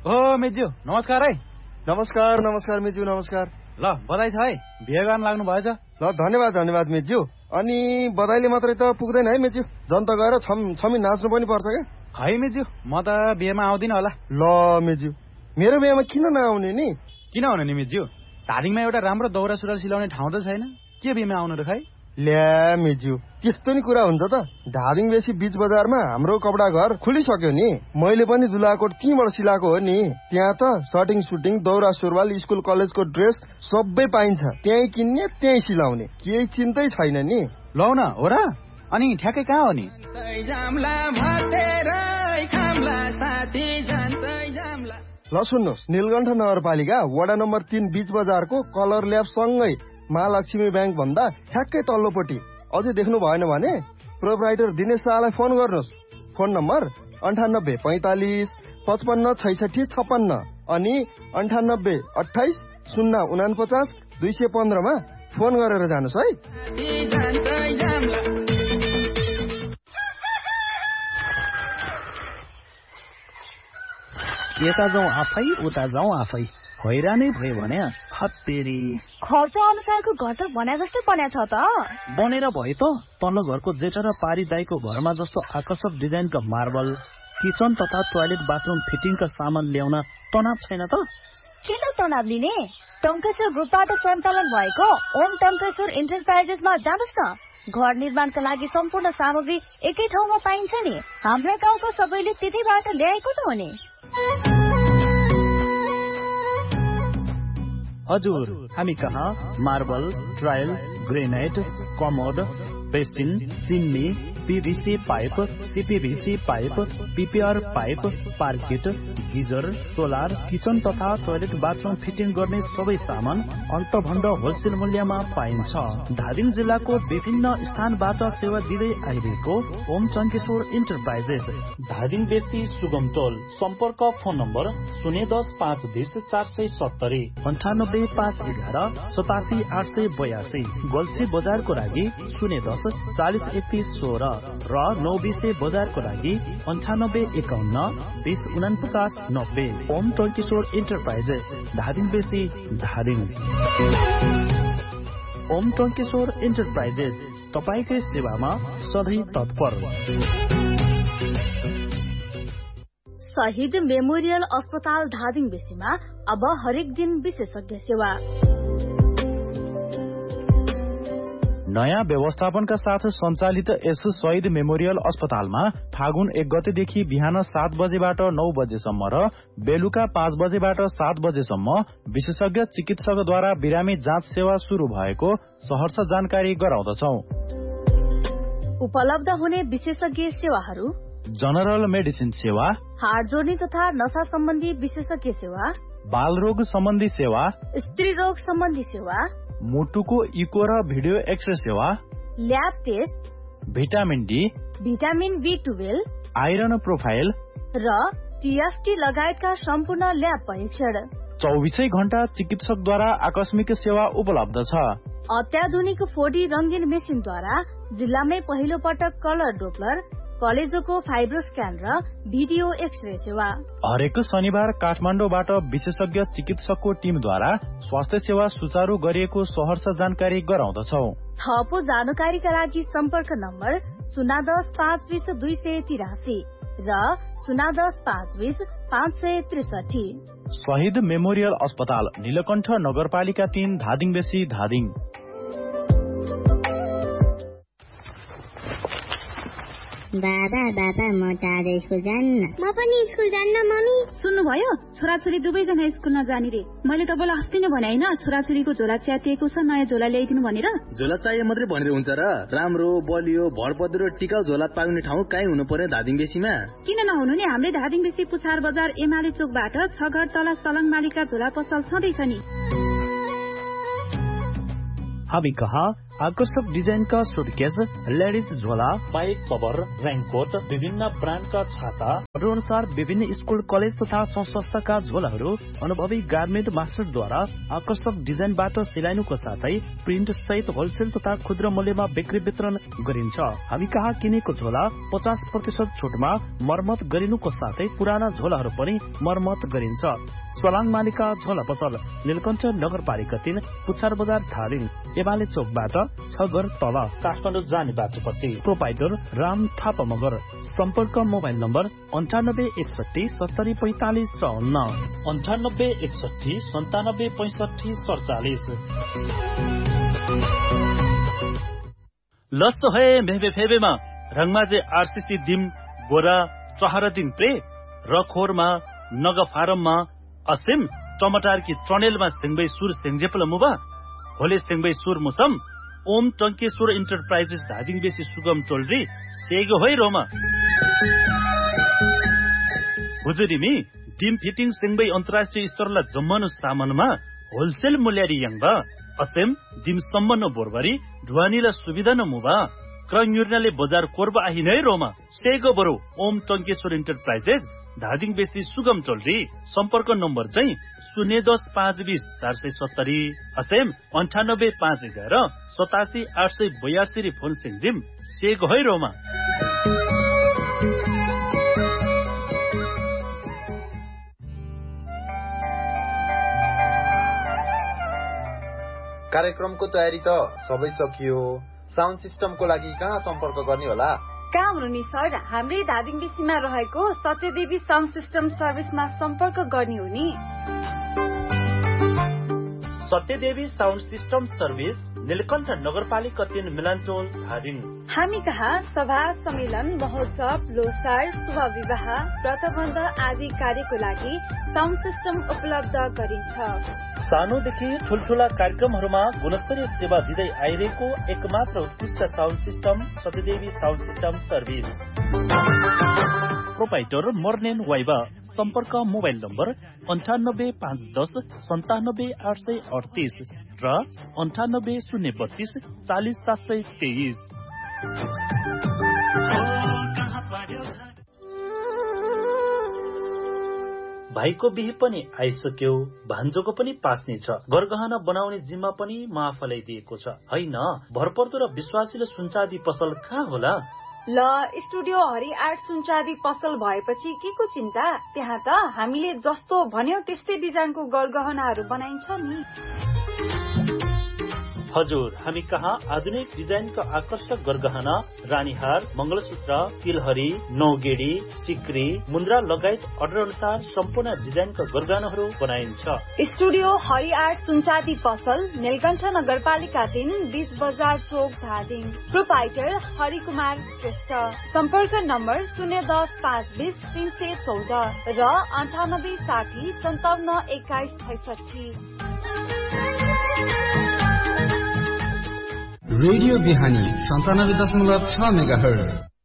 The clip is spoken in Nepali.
ओ मेज्यू नमस्कार है। नमस्कार नमस्कार मेज्यू नमस्कार। ल बधाई छ है, बिहे गर्न लाग्नु भएछ। ल धन्यवाद धन्यवाद मेज्यू। अनि बधाईले मात्रै त पुग्दैन है मेज्यू, जनता गएर छमी नाच्नु पनि पर्छ क्या। खै मेज्यू, म त बिहेमा आउँदिन होला। ल मेज्यू, मेरो बिहेमा किन नआउने नि? किन आउने नि मेज्यू, धादिङमा एउटा राम्रो दौरा सुरुवाल सिलाउने ठाउँ त छैन, के बिहेमा आउनु र खै? ल्या मेज्यू, त्यस्तो नि कुरा हुन्छ त। धादिङ बेसी बीच बजारमा हाम्रो कपडा घर खुलिसक्यो नि। मैले पनि दुलाकोट त्यहीँबाट सिलाएको हो नि। त्यहाँ त सर्टिङ सुटिङ दौरा सुरुवाल स्कुल कलेजको ड्रेस सबै पाइन्छ। त्यहीँ किन्ने त्यहीँ सिलाउने, केही चिन्तै छैन नि। लौ न हो र। अनि ठ्याक्कै कहाँ हो नि? ल सुन्नुहोस्, नीलकण्ठ नगरपालिका वडा नम्बर 3 बीच बजारको कलर ल्याब सँगै महालक्ष्मी ब्याङ्क भन्दा ठ्याक्कै तल्लोपट्टि। अझै देख्नु भएन भने प्रोपराइटर दिनेश शाहलाई फोन गर्नुहोस्। फोन नम्बर 98 45 55 66 56 अनि 98 28 049 215 मा फोन गरेर जानुहोस् है। यता जाउँ आफै उता जाउँ आफै, हैरानै भयो भने हत्तेरी। खर्च अनुसारको घर त भने जस्तै बन्या छ त। बनेर भयो त, तल्लो घरको जेठा र पारी दाईको घरमा जस्तो आकर्षक डिजाइनका मार्बल, किचन तथा टोयलेट बाथरुम फिटिङका सामान ल्याउन तनाव छैन त? किन तनाव लिने? टङ्केश्वर ग्रुपबाट सञ्चालन भएको ओम टङ्केश्वर इन्टरप्राइजेसमा जानुहोस् न। घर निर्माणका लागि सम्पूर्ण सामग्री एकै ठाउँमा पाइन्छ नि। हाम्रा गाउँको सबैले त्यतैबाट ल्याएको त हो नि। हजुर, हामी कहाँ marble, tile, granite, commode, basin, chimney, PVC pipe, CPVC pipe, PPR pipe, पार्किट, geyser, solar, kitchen तथा टोयलेट बाथरुम फिटिङ गर्ने सबै सामान अन्तभन्द होलसेल मूल्यमा पाइन्छ। धादिङ जिल्लाको विभिन्न स्थानबाट सेवा दिँदै आइरहेको ओम टङ्केश्वर इन्टरप्राइजेस, धादिङ बेसी सुगमतोल। सम्पर्क फोन नम्बर 010 520 470 98 511 87 882। गोल्सी बजारको लागि 010 40 31 16 र 920 बजारको लागि 98 51 20 49 90। ओम टङ्केश्वर इन्टरप्राइजेस, धादिङ बेसी धादिङ। ओम टङ्केश्वर इन्टरप्राइजेस तपाईकै सेवामा सधैँ तत्पर। शहीद मेमोरियल अस्पताल धादिङ बेसीमा अब हरेक दिन विशेषज्ञ सेवा। नयाँ व्यवस्थापनका साथ सञ्चालित यस शहीद मेमोरियल अस्पतालमा फागुन 1 गतेदेखि बिहान 7 बजेबाट 9 बजेसम्म र बेलुका 5 बजेबाट 7 बजेसम्म विशेषज्ञ चिकित्सकद्वारा बिरामी जाँच सेवा शुरू भएको सहर्ष जानकारी गराउँदछौं। उपलब्ध हुने विशेषज्ञ सेवाहरू: जनरल मेडिसिन सेवा, हाड जोड्ने तथा नसा सम्बन्धी विशेषज्ञ सेवा, बाल रोग सम्बन्धी सेवा, स्त्री रोग सम्बन्धी सेवा, मुटुको इको र भिडियो एक्सरे सेवा, lab test, vitamin D, vitamin B12, iron profile र TFT लगायतका सम्पूर्ण ल्याब परीक्षण। 24 घण्टा चिकित्सकद्वारा आकस्मिक सेवा उपलब्ध छ। अत्याधुनिक 4D रंगीन मेसिनद्वारा जिल्लामै पहिलो पटक कलर डोप्लर, कलेजोको फाइब्रो स्क्यान र भिडियो एक्सरे सेवा। हरेक शनिबार काठमाडौँबाट विशेषज्ञ चिकित्सकको टिमद्वारा स्वास्थ्य सेवा सुचारू गरिएको सहर्ष जानकारी गराउँदछौं। थप जानकारीका लागि सम्पर्क नम्बर 010 520 283 र 010 520 563। शहीद मेमोरियल अस्पताल, नीलकण्ठ नगरपालिका 3, धादिङ बेसी धादिङ। बाबा म त आज स्कुल जान्न। म पनि स्कुल जान्न मम्मी। सुन्नुभयो, छोराछोरी दुवैजना स्कुल नजाने रे। मैले तपाईँलाई अस्ति नै भने हैन, छोराछोरीको झोला च्यातिएको छ, नयाँ झोला ल्याइदिनु भनेर। झोला चाहिए मात्रै भनेर हुन्छ र? राम्रो बलियो भरपद्रो टिकाउ झोला पाउने ठाउँ कहीँ हुनु पर्यो धादिङ बेसीमा? किन नहुनु नि, हाम्रै धादिङ बेसी पुछार बजार एमाले चोकबाट 6 घर तल सलङ मालिका झोला पसल छँदैछ नि। हामी कहाँ आकर्षक डिजाइनका सुटकेस, लेडिज झोला, बाइक कभर, रेनकोट, विभिन्न ब्रान्डका छाता, अनुसार विभिन्न स्कुल कलेज तथा संस्थाका झोलाहरू अनुभवी गार्मेन्ट मास्टरद्वारा आकर्षक डिजाइनबाट सिलाइनुको साथै प्रिन्ट सहित होलसेल तथा खुद्रा मूल्यमा बिक्री वितरण गरिन्छ। हामी कहाँ किनेको झोला 50% छुटमा मर्मत गरिनुको साथै पुराना झोलाहरू पनि मर्मत गरिन्छ। स्वलाङ मालिका झोला पसल, नीलकण्ठ नगरपालिका 3, पुच्छार बजार धादिङ, एमाले चौकबाट 6 घर तल, काठमाडौँ जाने बाटोपट्टि। प्रोपाइटर राम थापा मगर। सम्पर्क मोबाइल नम्बर 9861 70 45 54, 9861 97 65 47। लस्सो है मेहबे फेबेमा रङमाजे आरसीसी दिम गोरा चहरा दिन प्रे रखोरमा नग फारममा असिम टमाटर की ट्रनेलमा सिंगबै सुर सिंगजेपल मुबा होले सिंगबै सुर मुसम ओम टंकेश्वर इन्टरप्राइजेस धादिङ बेसी सुगम टोलरी सेगो होइ रोमा हुजुरिमी दिम फिटिङ सिंगबै अन्तर्राष्ट्रिय स्तरला जम्मनु सामानमा होलसेल मूल्यरी यङबा असेम दिम सम्मन बोरबरी ढुवानीला सुविधा न मुबा क्रन्युर्नाले बजार कोर्बा आहिनै रोमा सेगो बरो ओम टंकेश्वर इन्टरप्राइजेस धादिङ बेसी सुगम टोलरी सम्पर्क नम्बर चाहिँ 010 520 470 असेम 98 511 87 882 फोन सिंजिम सेगो है रोमा। कार्यक्रमको तयारी त सबै सकियो। साउन्ड सिस्टमको लागि कहाँ सम्पर्क गर्ने होला? कहाँ हुनु सर, हाम्रै धादिङ बेसीमा रहेको सत्यदेवी साउन्ड सिस्टम सर्भिसमा सम्पर्क गर्ने हो नि। Satyadevi sound system service, Neelkanth नगरपालिका 3, मिलानटोल धादिङ। हामी कहाँ सभा, सम्मेलन, महोत्सव, लोसार, शुभ विवाह, व्रतबन्ध आदि कार्यको लागि साउन्ड सिस्टम उपलब्ध गरिन्छ। सानोदेखि ठुल्ठुला कार्यक्रमहरूमा गुणस्तरीय सेवा दिँदै आइरहेको एकमात्र उत्कृष्ट sound system Satyadevi sound system service. Proprietor मर्नेन viva. सम्पर्क मोबाइल नम्बर 98 510 97 838 र 98 032 40 723। भाइको बिहे पनि आइसक्यो, भान्जोको पनि पास्ने छ, गरगहना बनाउने जिम्मा पनि माफलाई दिएको छ हैन। भरपर्दो र विश्वासिलो सुनचाँदी पसल कहाँ होला? ल स्टुडियो हरि आर्ट सुनचाँदी पसल भएपछि के को चिन्ता? त्यहाँ त हामीले जस्तो भन्यौ त्यस्तै डिजाइनको गरगहनाहरू बनाइन्छ नि। हजुर, हामी कहाँ आधुनिक डिजाइनका आकर्षक गरगहना, रानीहार, मंगलसूत्र, तिलहरी, नौगेडी, सिक्री, मुन्द्रा लगायत अर्डर अनुसार सम्पूर्ण डिजाइनका गरगहनाहरू बनाइन्छ। स्टुडियो हरि आर्ट सुनचाँदी पसल, नीलकण्ठ नगरपालिका 3, बीच बजार चोक धादिङ। प्रोपाइटर हरिकुमार श्रेष्ठ। सम्पर्क नम्बर 010 520 314 र 98 60 57 21 66। रेडियो बिहानी 97.6 मेगाहर्ज।